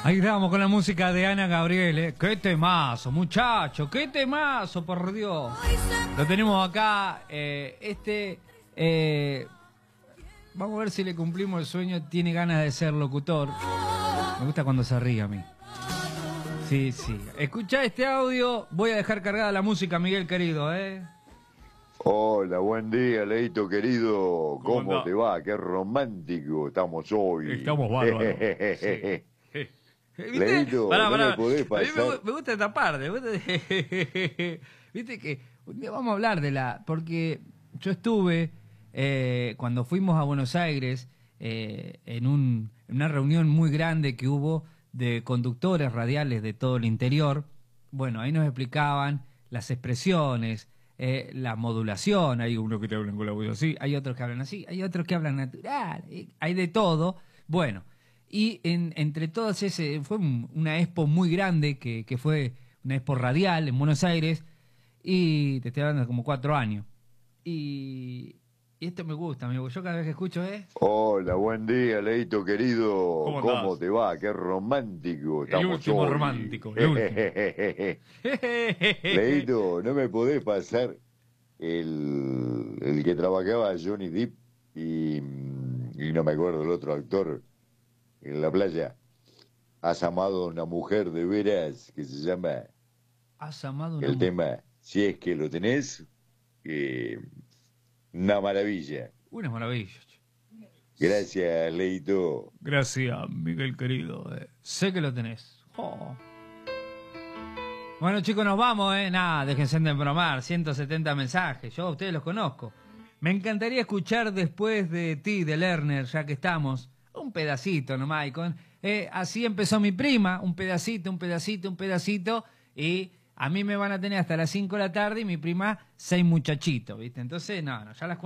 Ahí estábamos con la música de Ana Gabriel, ¿eh? ¡Qué temazo, muchacho! ¡Qué temazo, por Dios! Lo tenemos acá, vamos a ver si le cumplimos el sueño. Tiene ganas de ser locutor. Me gusta cuando se ríe a mí. Sí, sí. Escuchá este audio. Voy a dejar cargada la música, Miguel querido, ¿eh? Hola, buen día, Leito querido. ¿Cómo anda? te va? Qué romántico estamos hoy. Estamos bárbaros. Sí. ¿Viste? Leito, Pará, no me pará. podés A mí pasar. me gusta esta parte. Viste que un día vamos a hablar de la... Porque yo estuve, cuando fuimos a Buenos Aires, en una reunión muy grande que hubo de conductores radiales de todo el interior. Bueno, ahí nos explicaban las expresiones, la modulación. Hay unos que te hablan con la voz así, hay otros que hablan así, hay otros que hablan natural, hay de todo. Bueno, y entre todas fue una expo muy grande, que fue una expo radial en Buenos Aires, y te estoy hablando de como 4 años. Y esto me gusta, amigo. Yo cada vez que escucho Hola, buen día, Leito querido. ¿Cómo ¿Cómo andás? te va? Qué romántico El estamos último hoy. romántico, el último. Leito, ¿no me podés pasar el que trabajaba Johnny Depp y no me acuerdo el otro actor en la playa? Has amado a una mujer de veras que se llama ¿Has amado una el mujer? tema, si es que lo tenés, una maravilla. Una maravilla. Gracias, Leito. Gracias, Miguel querido. Sé que lo tenés. Oh. Bueno, chicos, nos vamos, ¿eh? Nada, déjense de bromar. 170 mensajes. Yo a ustedes los conozco. Me encantaría escuchar después de ti, de Lerner, ya que estamos, un pedacito nomás. Así empezó mi prima, un pedacito, un pedacito, un pedacito. Y a mí me van a tener hasta las 5 de la tarde y mi prima 6 muchachitos, ¿viste? Entonces, no, ya las